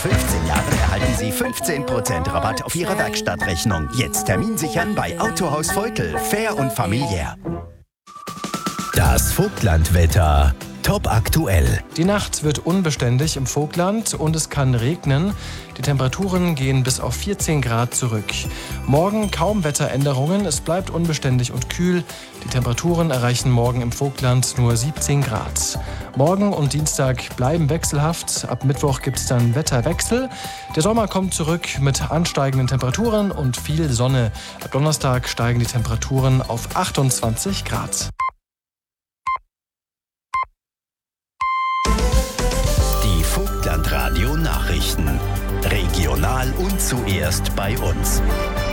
15 Jahren erhalten Sie 15% Rabatt auf Ihre Werkstattrechnung. Jetzt Termin sichern bei Autohaus Vogtl. Fair und familiär. Das Vogtlandwetter. Top aktuell. Die Nacht wird unbeständig im Vogtland und es kann regnen. Die Temperaturen gehen bis auf 14 Grad zurück. Morgen kaum Wetteränderungen, es bleibt unbeständig und kühl. Die Temperaturen erreichen morgen im Vogtland nur 17 Grad. Morgen und Dienstag bleiben wechselhaft. Ab Mittwoch gibt es dann Wetterwechsel. Der Sommer kommt zurück mit ansteigenden Temperaturen und viel Sonne. Ab Donnerstag steigen die Temperaturen auf 28 Grad. Radio Nachrichten. Regional und zuerst bei uns.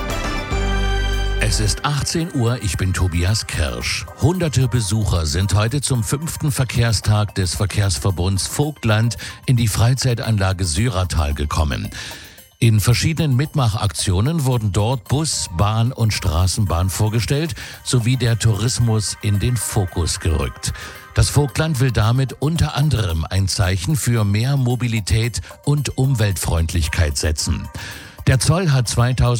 Es ist 18 Uhr, ich bin Tobias Kirsch. Hunderte Besucher sind heute zum 5. Verkehrstag des Verkehrsverbunds Vogtland in die Freizeitanlage Syratal gekommen. In verschiedenen Mitmachaktionen wurden dort Bus, Bahn und Straßenbahn vorgestellt, sowie der Tourismus in den Fokus gerückt. Das Vogtland will damit unter anderem ein Zeichen für mehr Mobilität und Umweltfreundlichkeit setzen. Der Zoll hat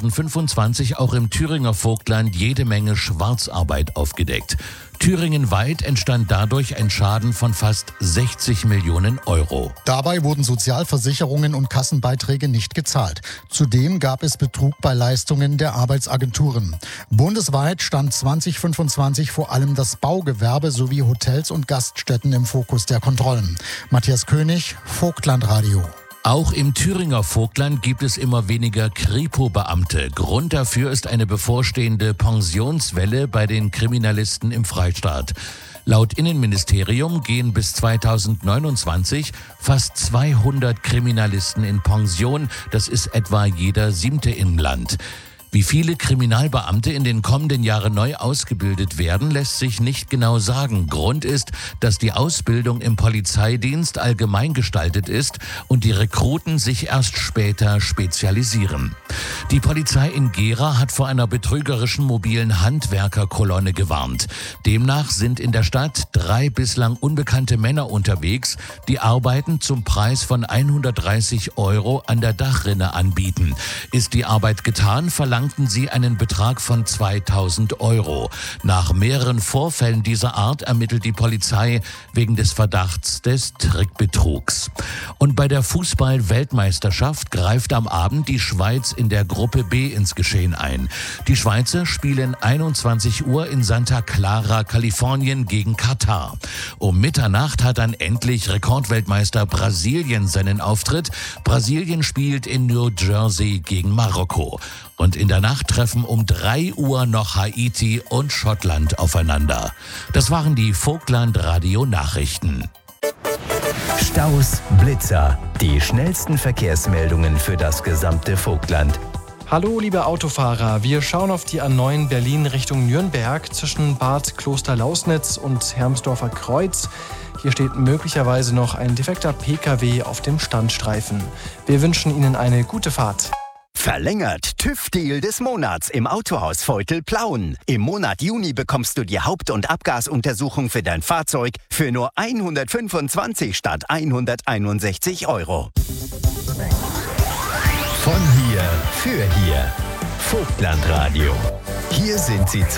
2025 auch im Thüringer Vogtland jede Menge Schwarzarbeit aufgedeckt. Thüringenweit entstand dadurch ein Schaden von fast 60 Millionen Euro. Dabei wurden Sozialversicherungen und Kassenbeiträge nicht gezahlt. Zudem gab es Betrug bei Leistungen der Arbeitsagenturen. Bundesweit stand 2025 vor allem das Baugewerbe sowie Hotels und Gaststätten im Fokus der Kontrollen. Matthias König, Vogtlandradio. Auch im Thüringer Vogtland gibt es immer weniger Kripo-Beamte. Grund dafür ist eine bevorstehende Pensionswelle bei den Kriminalisten im Freistaat. Laut Innenministerium gehen bis 2029 fast 200 Kriminalisten in Pension. Das ist etwa jeder 7. im Land. Wie viele Kriminalbeamte in den kommenden Jahren neu ausgebildet werden, lässt sich nicht genau sagen. Grund ist, dass die Ausbildung im Polizeidienst allgemein gestaltet ist und die Rekruten sich erst später spezialisieren. Die Polizei in Gera hat vor einer betrügerischen mobilen Handwerkerkolonne gewarnt. Demnach sind in der Stadt 3 bislang unbekannte Männer unterwegs, die Arbeiten zum Preis von 130 € an der Dachrinne anbieten. Ist die Arbeit getan, verlangen sie einen Betrag von 2.000 €. Nach mehreren Vorfällen dieser Art ermittelt die Polizei wegen des Verdachts des Trickbetrugs. Und bei der Fußball-Weltmeisterschaft greift am Abend die Schweiz in der Gruppe B ins Geschehen ein. Die Schweizer spielen 21 Uhr in Santa Clara, Kalifornien gegen Katar. Um Mitternacht hat dann endlich Rekordweltmeister Brasilien seinen Auftritt. Brasilien spielt in New Jersey gegen Marokko. Und in der Nacht treffen um 3 Uhr noch Haiti und Schottland aufeinander. Das waren die Vogtland-Radio-Nachrichten. Staus, Blitzer, die schnellsten Verkehrsmeldungen für das gesamte Vogtland. Hallo liebe Autofahrer, wir schauen auf die A9 Berlin Richtung Nürnberg zwischen Bad Klosterlausnitz und Hermsdorfer Kreuz. Hier steht möglicherweise noch ein defekter PKW auf dem Standstreifen. Wir wünschen Ihnen eine gute Fahrt. Verlängert TÜV-Deal des Monats im Autohaus Vogtl Plauen. Im Monat Juni bekommst du die Haupt- und Abgasuntersuchung für dein Fahrzeug für nur 125 statt 161 €. Von hier für hier. Vogtlandradio. Hier sind sie zu